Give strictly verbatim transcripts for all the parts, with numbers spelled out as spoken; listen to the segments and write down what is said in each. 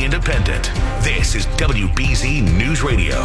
independent. This is W B Z News Radio.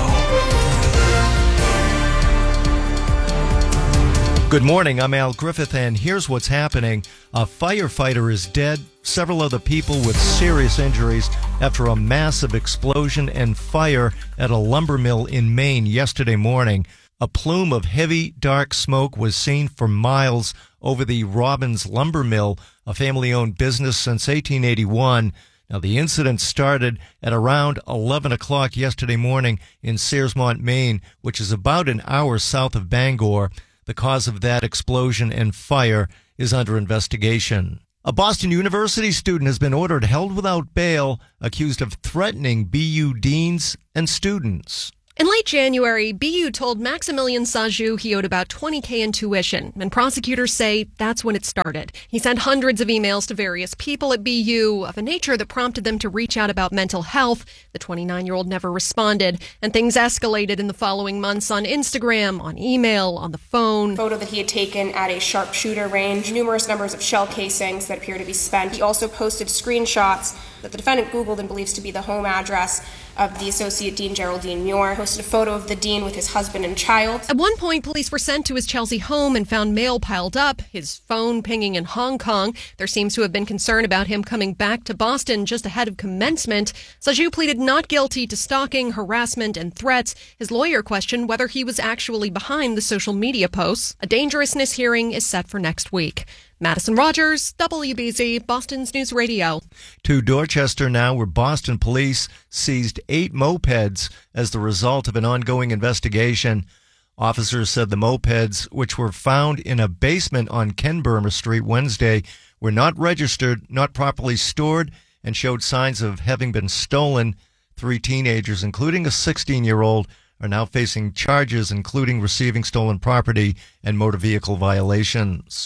Good morning, I'm Al Griffith, and here's what's happening. A firefighter is dead, several other people with serious injuries after a massive explosion and fire at a lumber mill in Maine yesterday morning. A plume of heavy, dark smoke was seen for miles over the Robbins Lumber Mill, a family-owned business since eighteen eighty-one. Now, the incident started at around eleven o'clock yesterday morning in Searsmont, Maine, which is about an hour south of Bangor. The cause of that explosion and fire is under investigation. A Boston University student has been ordered held without bail, accused of threatening B U deans and students. In late January, B U told Maximilian Sajou he owed about twenty thousand dollars in tuition, and prosecutors say that's when it started. He sent hundreds of emails to various people at B U of a nature that prompted them to reach out about mental health. The twenty-nine-year-old never responded, and things escalated in the following months on Instagram, on email, on the phone. A photo that he had taken at a sharpshooter range, numerous numbers of shell casings that appear to be spent. He also posted screenshots that the defendant Googled and believes to be the home address of the Associate Dean Geraldine Muir, posted a photo of the dean with his husband and child. At one point, police were sent to his Chelsea home and found mail piled up, his phone pinging in Hong Kong. There seems to have been concern about him coming back to Boston just ahead of commencement. Sajou pleaded not guilty to stalking, harassment, and threats. His lawyer questioned whether he was actually behind the social media posts. A dangerousness hearing is set for next week. Madison Rogers, W B Z, Boston's News Radio. To Dorchester now, where Boston police seized eight mopeds as the result of an ongoing investigation. Officers said the mopeds, which were found in a basement on Ken Burmer Street Wednesday, were not registered, not properly stored, and showed signs of having been stolen. Three teenagers, including a sixteen-year-old, are now facing charges, including receiving stolen property and motor vehicle violations.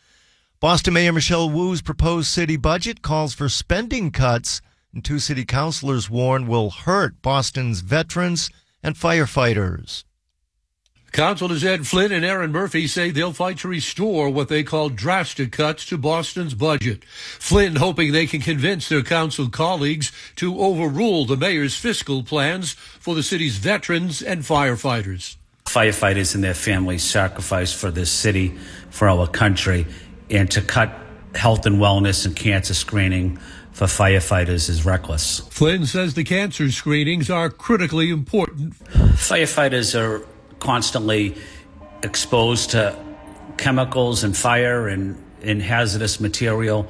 Boston Mayor Michelle Wu's proposed city budget calls for spending cuts, and two city councilors warn will hurt Boston's veterans and firefighters. Councilors Ed Flynn and Aaron Murphy say they'll fight to restore what they call drastic cuts to Boston's budget. Flynn hoping they can convince their council colleagues to overrule the mayor's fiscal plans for the city's veterans and firefighters. Firefighters and their families sacrifice for this city, for our country. And to cut health and wellness and cancer screening for firefighters is reckless. Flynn says the cancer screenings are critically important. Firefighters are constantly exposed to chemicals and fire and, and hazardous material.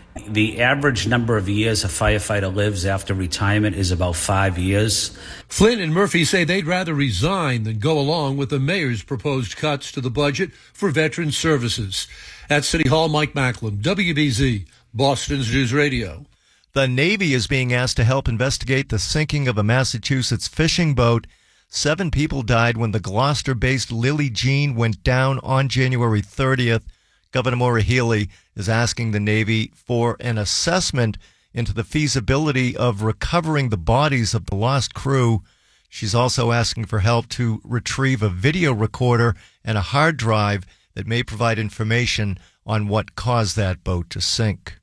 The average number of years a firefighter lives after retirement is about five years. Flynn and Murphy say they'd rather resign than go along with the mayor's proposed cuts to the budget for veteran services. At City Hall, Mike Macklem, W B Z, Boston's News Radio. The Navy is being asked to help investigate the sinking of a Massachusetts fishing boat. Seven people died when the Gloucester-based Lily Jean went down on January thirtieth. Governor Maura Healey is asking the Navy for an assessment into the feasibility of recovering the bodies of the lost crew. She's also asking for help to retrieve a video recorder and a hard drive that may provide information on what caused that boat to sink.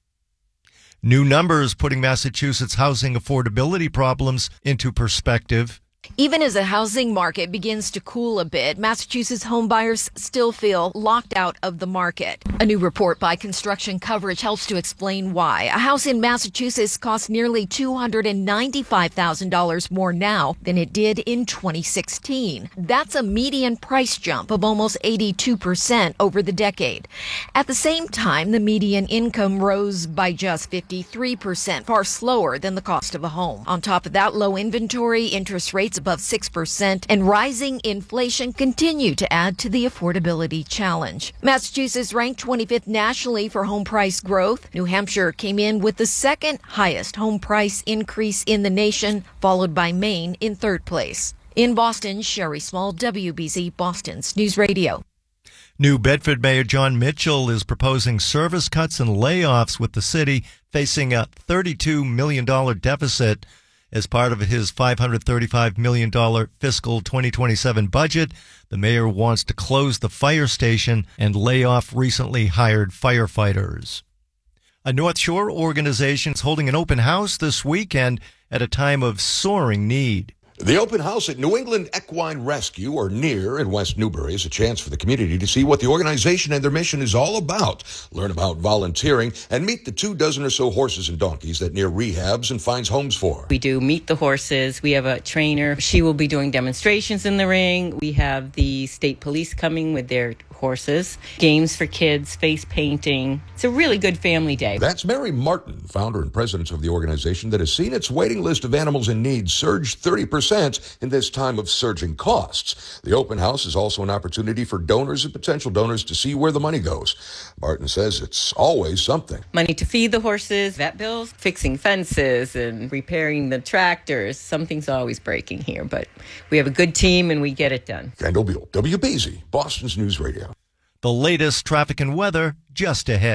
New numbers putting Massachusetts housing affordability problems into perspective. Even as the housing market begins to cool a bit, Massachusetts homebuyers still feel locked out of the market. A new report by Construction Coverage helps to explain why. A house in Massachusetts costs nearly two hundred ninety-five thousand dollars more now than it did in twenty sixteen. That's a median price jump of almost eighty-two percent over the decade. At the same time, the median income rose by just fifty-three percent, far slower than the cost of a home. On top of that, low inventory, interest rates above six percent, and rising inflation continue to add to the affordability challenge. Massachusetts ranked twenty-fifth nationally for home price growth. New Hampshire came in with the second highest home price increase in the nation, followed by Maine in third place. In Boston, Sherry Small, W B Z, Boston's News Radio. New Bedford Mayor John Mitchell is proposing service cuts and layoffs, with the city facing a thirty-two million dollars deficit. As part of his five hundred thirty-five million dollars fiscal twenty twenty-seven budget, the mayor wants to close the fire station and lay off recently hired firefighters. A North Shore organization is holding an open house this weekend at a time of soaring need. The open house at New England Equine Rescue, or NEAR, in West Newbury, is a chance for the community to see what the organization and their mission is all about, learn about volunteering, and meet the two dozen or so horses and donkeys that NEAR rehabs and finds homes for. We do meet the horses. We have a trainer. She will be doing demonstrations in the ring. We have the state police coming with their horses, games for kids, face painting. It's a really good family day. That's Mary Martin, founder and president of the organization that has seen its waiting list of animals in need surge thirty percent in this time of surging costs. The open house is also an opportunity for donors and potential donors to see where the money goes. Martin says it's always something. Money to feed the horses, vet bills, fixing fences, and repairing the tractors. Something's always breaking here, but we have a good team and we get it done. Kendall Buell, W B Z, Boston's News Radio. The latest traffic and weather just ahead.